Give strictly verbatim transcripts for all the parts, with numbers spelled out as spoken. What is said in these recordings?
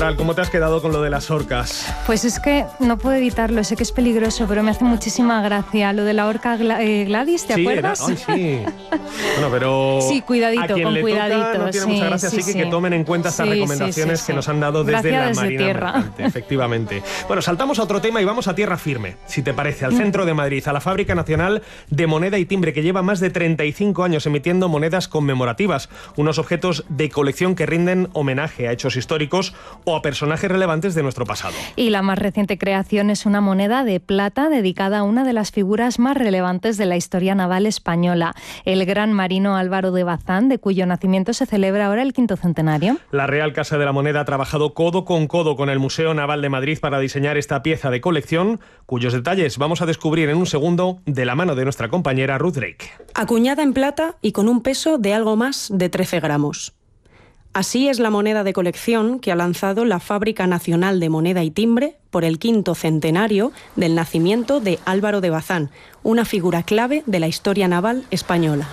Cabral, ¿cómo te has quedado con lo de las orcas? Pues es que no puedo evitarlo, sé que es peligroso, pero me hace muchísima gracia lo de la orca Gla- eh, Gladys, ¿te sí, acuerdas? Era, ay, sí. Bueno, pero sí, cuidadito, a quien con le cuidadito. Toca, no tiene sí, mucha gracia, sí, así que sí. que tomen en cuenta estas sí, recomendaciones sí, sí, que sí. nos han dado desde Gracias la desde Marina tierra. Mercante, efectivamente. Bueno, saltamos a otro tema y vamos a tierra firme, si te parece, al centro de Madrid, a la Fábrica Nacional de Moneda y Timbre, que lleva más de treinta y cinco años emitiendo monedas conmemorativas, unos objetos de colección que rinden homenaje a hechos históricos o a personajes relevantes de nuestro pasado. Y la más reciente creación es una moneda de plata dedicada a una de las figuras más relevantes de la historia naval española, el gran marino Álvaro de Bazán, de cuyo nacimiento se celebra ahora el quinto centenario. La Real Casa de la Moneda ha trabajado codo con codo con el Museo Naval de Madrid para diseñar esta pieza de colección, cuyos detalles vamos a descubrir en un segundo de la mano de nuestra compañera Ruth Drake. Acuñada en plata y con un peso de algo más de trece gramos. Así es la moneda de colección que ha lanzado la Fábrica Nacional de Moneda y Timbre por el quinto centenario del nacimiento de Álvaro de Bazán, una figura clave de la historia naval española.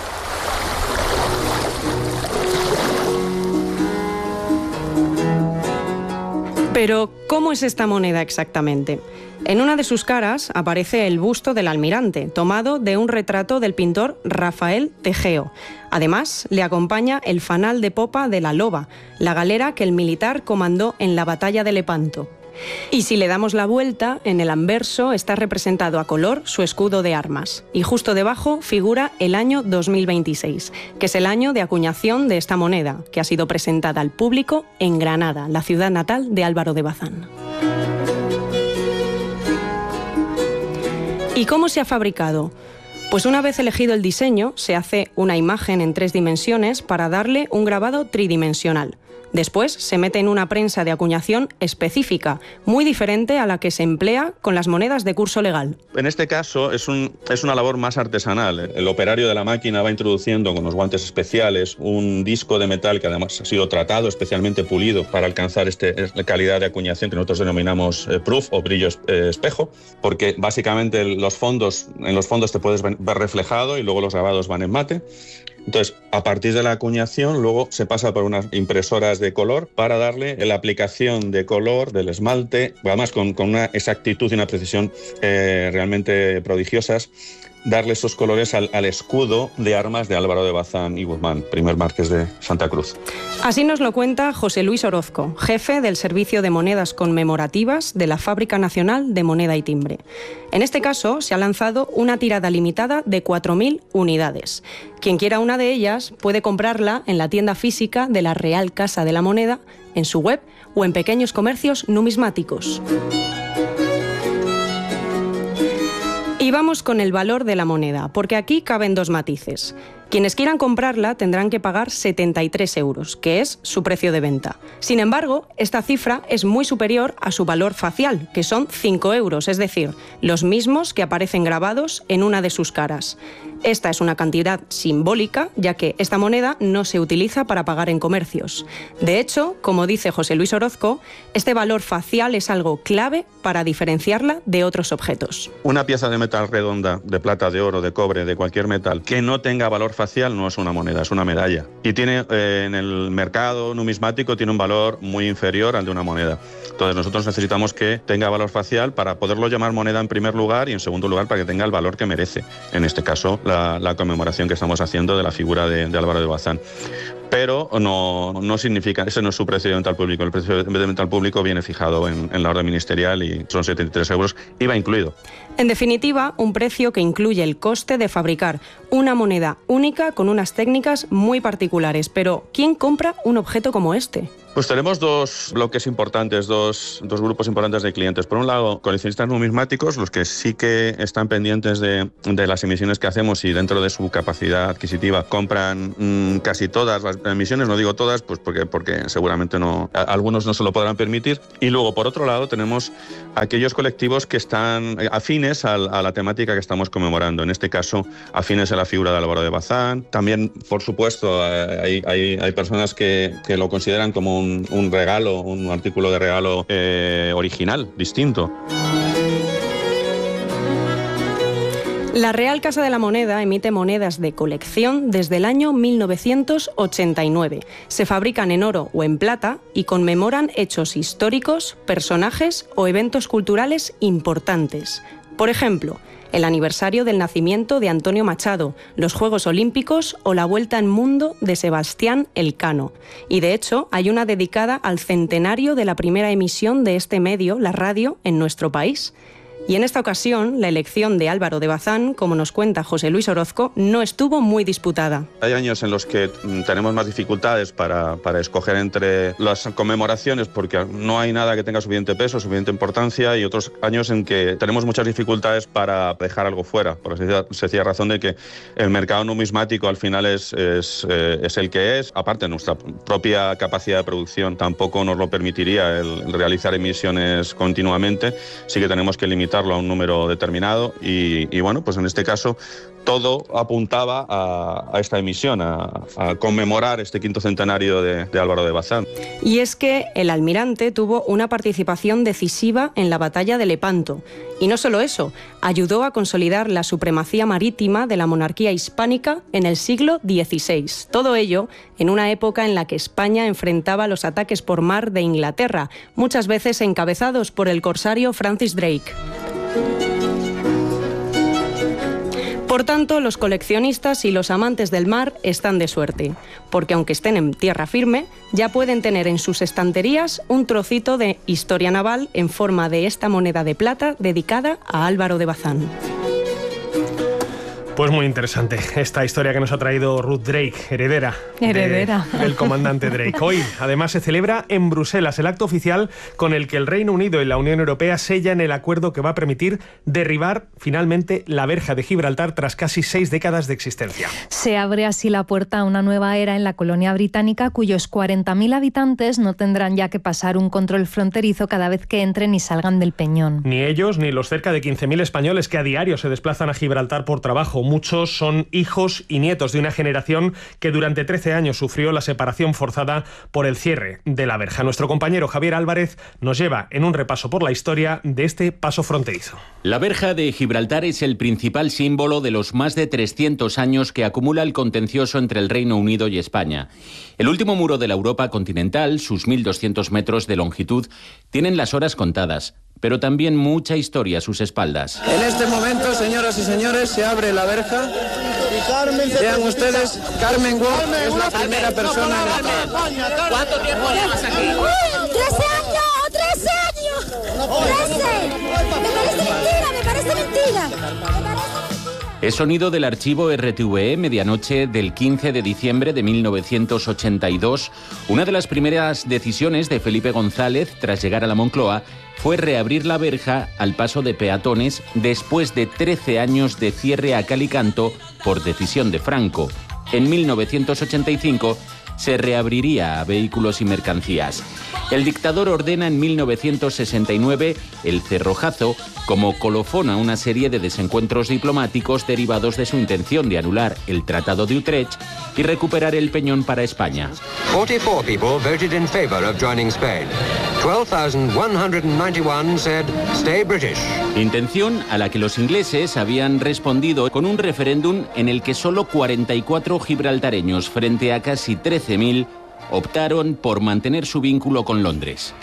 Pero, ¿cómo es esta moneda exactamente? En una de sus caras aparece el busto del almirante, tomado de un retrato del pintor Rafael Tegeo. Además, le acompaña el fanal de popa de la Loba, la galera que el militar comandó en la batalla de Lepanto. Y si le damos la vuelta, en el anverso está representado a color su escudo de armas. Y justo debajo figura el año dos mil veintiséis, que es el año de acuñación de esta moneda, que ha sido presentada al público en Granada, la ciudad natal de Álvaro de Bazán. ¿Y cómo se ha fabricado? Pues una vez elegido el diseño, se hace una imagen en tres dimensiones para darle un grabado tridimensional. Después se mete en una prensa de acuñación específica, muy diferente a la que se emplea con las monedas de curso legal. En este caso es, un, es una labor más artesanal. El operario de la máquina va introduciendo con los guantes especiales un disco de metal que además ha sido tratado, especialmente pulido, para alcanzar esta calidad de acuñación que nosotros denominamos eh, proof o brillo eh, espejo, porque básicamente los fondos, en los fondos te puedes ver reflejado y luego los grabados van en mate. Entonces, a partir de la acuñación, luego se pasa por unas impresoras de color para darle la aplicación de color del esmalte, además con, con una exactitud y una precisión eh, realmente prodigiosas, darle esos colores al, al escudo de armas de Álvaro de Bazán y Guzmán, primer marqués de Santa Cruz. Así nos lo cuenta José Luis Orozco, jefe del Servicio de Monedas Conmemorativas de la Fábrica Nacional de Moneda y Timbre. En este caso, se ha lanzado una tirada limitada de cuatro mil unidades. Quien quiera una de ellas puede comprarla en la tienda física de la Real Casa de la Moneda, en su web o en pequeños comercios numismáticos. Y vamos con el valor de la moneda, porque aquí caben dos matices. Quienes quieran comprarla tendrán que pagar setenta y tres euros, que es su precio de venta. Sin embargo, esta cifra es muy superior a su valor facial, que son cinco euros, es decir, los mismos que aparecen grabados en una de sus caras. Esta es una cantidad simbólica, ya que esta moneda no se utiliza para pagar en comercios. De hecho, como dice José Luis Orozco, este valor facial es algo clave para diferenciarla de otros objetos. Una pieza de metal redonda, de plata, de oro, de cobre, de cualquier metal, que no tenga valor facial no es una moneda, es una medalla. Y tiene eh, en el mercado numismático tiene un valor muy inferior al de una moneda. Entonces nosotros necesitamos que tenga valor facial para poderlo llamar moneda en primer lugar y en segundo lugar para que tenga el valor que merece. En este caso, la, la conmemoración que estamos haciendo de la figura de, de Álvaro de Bazán. Pero no, no significa, ese no es su precio de venta al público. El precio de venta al público viene fijado en, en la orden ministerial y son setenta y tres euros, I V A incluido. En definitiva, un precio que incluye el coste de fabricar una moneda única con unas técnicas muy particulares. Pero, ¿quién compra un objeto como este? Pues tenemos dos bloques importantes, dos, dos grupos importantes de clientes. Por un lado, coleccionistas numismáticos, los que sí que están pendientes de, de las emisiones que hacemos y dentro de su capacidad adquisitiva compran mmm, casi todas las emisiones, no digo todas, pues porque, porque seguramente no, a, algunos no se lo podrán permitir. Y luego, por otro lado, tenemos aquellos colectivos que están afines a, a la temática que estamos conmemorando. En este caso, afines a la figura de Álvaro de Bazán. También, por supuesto, hay, hay, hay personas que, que lo consideran como un Un, un regalo, un artículo de regalo eh, original, distinto. La Real Casa de la Moneda emite monedas de colección desde el año mil novecientos ochenta y nueve. Se fabrican en oro o en plata y conmemoran hechos históricos, personajes o eventos culturales importantes. Por ejemplo, el aniversario del nacimiento de Antonio Machado, los Juegos Olímpicos o la Vuelta al Mundo de Sebastián Elcano. Y de hecho, hay una dedicada al centenario de la primera emisión de este medio, la radio, en nuestro país. Y en esta ocasión, la elección de Álvaro de Bazán, como nos cuenta José Luis Orozco, no estuvo muy disputada. Hay años en los que tenemos más dificultades para, para escoger entre las conmemoraciones porque no hay nada que tenga suficiente peso, suficiente importancia, y otros años en que tenemos muchas dificultades para dejar algo fuera, por la sencilla razón de que el mercado numismático al final es, es, eh, es el que es. Aparte, nuestra propia capacidad de producción tampoco nos lo permitiría el realizar emisiones continuamente, sí que tenemos que limitar a un número determinado y, y bueno, pues en este caso todo apuntaba a, a esta emisión, a, a conmemorar este quinto centenario de, de Álvaro de Bazán. Y es que el almirante tuvo una participación decisiva en la batalla de Lepanto. Y no solo eso, ayudó a consolidar la supremacía marítima de la monarquía hispánica en el siglo dieciséis. Todo ello en una época en la que España enfrentaba los ataques por mar de Inglaterra, muchas veces encabezados por el corsario Francis Drake. Por tanto, los coleccionistas y los amantes del mar están de suerte, porque aunque estén en tierra firme, ya pueden tener en sus estanterías un trocito de historia naval en forma de esta moneda de plata dedicada a Álvaro de Bazán. Pues muy interesante esta historia que nos ha traído Ruth Drake, heredera, heredera. De, del comandante Drake. Hoy, además, se celebra en Bruselas el acto oficial con el que el Reino Unido y la Unión Europea sellan el acuerdo que va a permitir derribar finalmente la verja de Gibraltar tras casi seis décadas de existencia. Se abre así la puerta a una nueva era en la colonia británica, cuyos cuarenta mil habitantes no tendrán ya que pasar un control fronterizo cada vez que entren y salgan del Peñón. Ni ellos ni los cerca de quince mil españoles que a diario se desplazan a Gibraltar por trabajo. Muchos son hijos y nietos de una generación que durante trece años sufrió la separación forzada por el cierre de la verja. Nuestro compañero Javier Álvarez nos lleva en un repaso por la historia de este paso fronterizo. La verja de Gibraltar es el principal símbolo de los más de trescientos años que acumula el contencioso entre el Reino Unido y España. El último muro de la Europa continental, sus mil doscientos metros de longitud, tienen las horas contadas, pero también mucha historia a sus espaldas. En este momento, señoras y señores, se abre la verja. Vean ustedes, Carmen Wolf es la primera persona en entrar. ¿Cuánto tiempo llevas aquí? ¡trece años! ¡trece años! ¡trece! Me parece mentira, me parece mentira. Me parece mentira. Es sonido del archivo R T V E, medianoche del quince de diciembre de mil novecientos ochenta y dos. Una de las primeras decisiones de Felipe González tras llegar a la Moncloa fue reabrir la verja al paso de peatones después de trece años de cierre a cal y canto por decisión de Franco. En mil novecientos ochenta y cinco se reabriría a vehículos y mercancías. El dictador ordena en mil novecientos sesenta y nueve el cerrojazo como colofón a una serie de desencuentros diplomáticos derivados de su intención de anular el Tratado de Utrecht y recuperar el Peñón para España. cuarenta y cuatro people voted in favor of joining Spain. twelve thousand one hundred ninety-one said stay British. Intención a la que los ingleses habían respondido con un referéndum en el que solo cuarenta y cuatro gibraltareños frente a casi trece mil optaron por mantener su vínculo con Londres.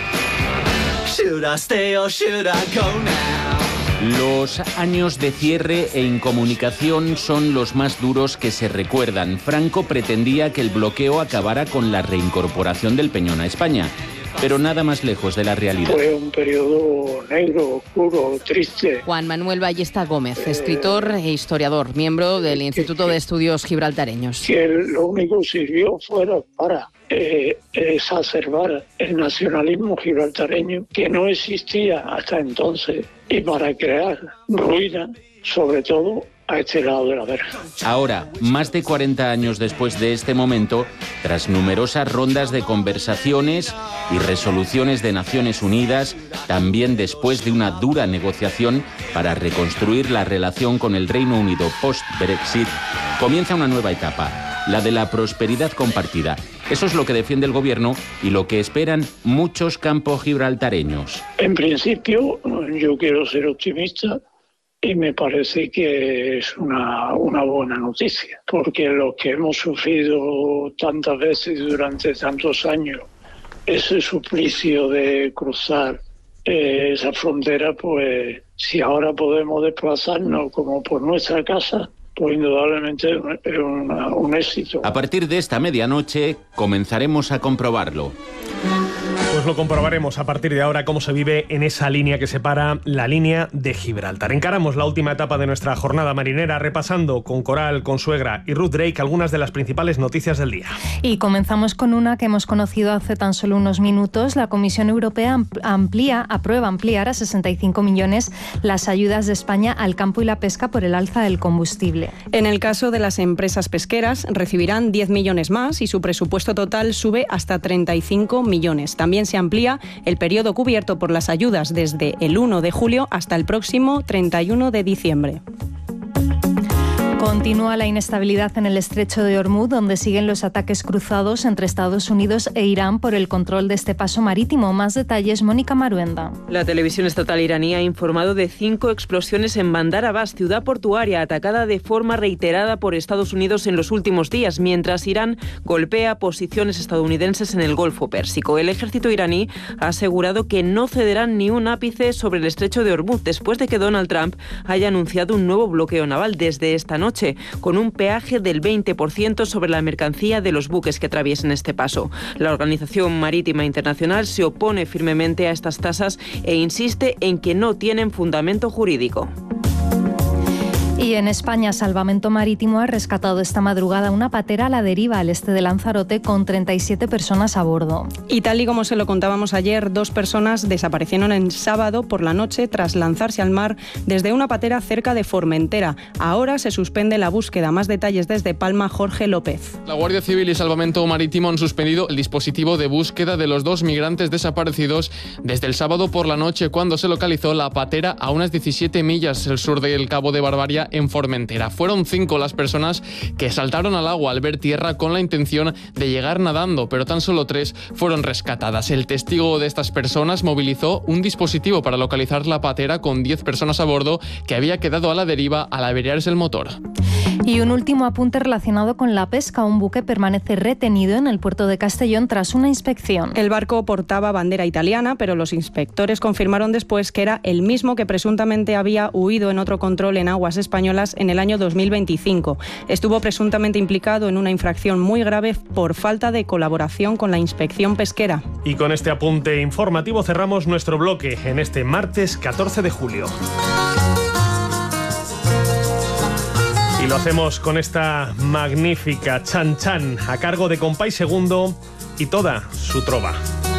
Los años de cierre e incomunicación son los más duros que se recuerdan. Franco pretendía que el bloqueo acabara con la reincorporación del Peñón a España, pero nada más lejos de la realidad. Fue un periodo negro, oscuro, triste. Juan Manuel Ballesta Gómez, escritor e historiador, miembro del Instituto de Estudios Gibraltareños. Que lo único que sirvió fuera para eh, exacerbar el nacionalismo gibraltareño, que no existía hasta entonces, y para crear ruina, sobre todo a este lado de la verja. Ahora, más de cuarenta años después de este momento, tras numerosas rondas de conversaciones y resoluciones de Naciones Unidas, también después de una dura negociación para reconstruir la relación con el Reino Unido post-Brexit, comienza una nueva etapa, la de la prosperidad compartida. Eso es lo que defiende el gobierno y lo que esperan muchos campo gibraltareños. En principio, yo quiero ser optimista, y me parece que es una, una buena noticia, porque lo que hemos sufrido tantas veces durante tantos años, ese suplicio de cruzar eh, esa frontera, pues si ahora podemos desplazarnos como por nuestra casa, pues indudablemente es una, un éxito. A partir de esta medianoche comenzaremos a comprobarlo. Pues lo comprobaremos a partir de ahora cómo se vive en esa línea que separa la línea de Gibraltar. Encaramos la última etapa de nuestra jornada marinera repasando con Coral Consuegra y Ruth Drake algunas de las principales noticias del día. Y comenzamos con una que hemos conocido hace tan solo unos minutos. La Comisión Europea amplía, aprueba ampliar a sesenta y cinco millones las ayudas de España al campo y la pesca por el alza del combustible. En el caso de las empresas pesqueras, recibirán diez millones más y su presupuesto total sube hasta treinta y cinco millones. También se amplía el periodo cubierto por las ayudas desde el uno de julio hasta el próximo treinta y uno de diciembre. Continúa la inestabilidad en el estrecho de Hormuz, donde siguen los ataques cruzados entre Estados Unidos e Irán por el control de este paso marítimo. Más detalles, Mónica Maruenda. La televisión estatal iraní ha informado de cinco explosiones en Bandar Abbas, ciudad portuaria atacada de forma reiterada por Estados Unidos en los últimos días, mientras Irán golpea posiciones estadounidenses en el Golfo Pérsico. El ejército iraní ha asegurado que no cederán ni un ápice sobre el estrecho de Hormuz después de que Donald Trump haya anunciado un nuevo bloqueo naval desde esta noche, con un peaje del veinte por ciento sobre la mercancía de los buques que atraviesen este paso. La Organización Marítima Internacional se opone firmemente a estas tasas e insiste en que no tienen fundamento jurídico. Y en España, Salvamento Marítimo ha rescatado esta madrugada una patera a la deriva al este de Lanzarote con treinta y siete personas a bordo. Y tal y como se lo contábamos ayer, dos personas desaparecieron el sábado por la noche tras lanzarse al mar desde una patera cerca de Formentera. Ahora se suspende la búsqueda. Más detalles desde Palma, Jorge López. La Guardia Civil y Salvamento Marítimo han suspendido el dispositivo de búsqueda de los dos migrantes desaparecidos desde el sábado por la noche, cuando se localizó la patera a unas diecisiete millas al sur del Cabo de Barbaria, en Formentera. Fueron cinco las personas que saltaron al agua al ver tierra con la intención de llegar nadando, pero tan solo tres fueron rescatadas. El testigo de estas personas movilizó un dispositivo para localizar la patera con diez personas a bordo que había quedado a la deriva al averiarse el motor. Y un último apunte relacionado con la pesca. Un buque permanece retenido en el puerto de Castellón tras una inspección. El barco portaba bandera italiana, pero los inspectores confirmaron después que era el mismo que presuntamente había huido en otro control en aguas españolas en el año dos mil veinticinco. Estuvo presuntamente implicado en una infracción muy grave por falta de colaboración con la inspección pesquera. Y con este apunte informativo cerramos nuestro bloque en este martes catorce de julio. Y lo hacemos con esta magnífica Chan Chan a cargo de Compay Segundo y toda su trova.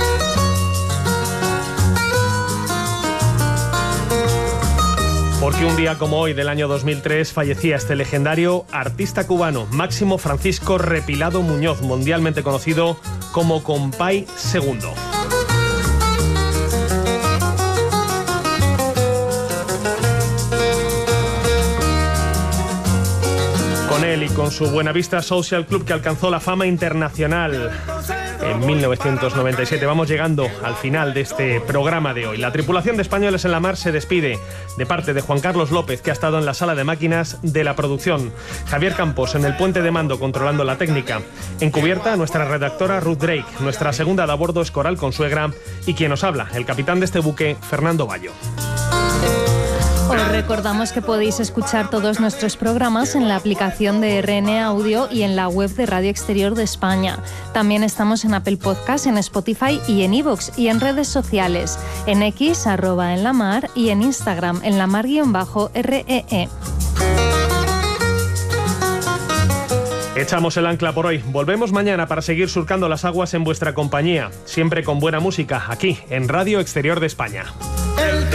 Porque un día como hoy del año dos mil tres fallecía este legendario artista cubano, Máximo Francisco Repilado Muñoz, mundialmente conocido como Compay Segundo. Con él y con su Buenavista Social Club, que alcanzó la fama internacional en mil novecientos noventa y siete. Vamos llegando al final de este programa de hoy. La tripulación de Españoles en la Mar se despide de parte de Juan Carlos López, que ha estado en la sala de máquinas de la producción, Javier Campos en el puente de mando controlando la técnica, en cubierta nuestra redactora Ruth Drake, nuestra segunda de a bordo es Coral Consuegra y quien nos habla, el capitán de este buque, Fernando Bayo. Os recordamos que podéis escuchar todos nuestros programas en la aplicación de R N Audio y en la web de Radio Exterior de España. También estamos en Apple Podcast, en Spotify y en iVoox, y en redes sociales, en X, arroba en la mar, y en Instagram, en la mar-R E E. Echamos el ancla por hoy. Volvemos mañana para seguir surcando las aguas en vuestra compañía, siempre con buena música, aquí en Radio Exterior de España.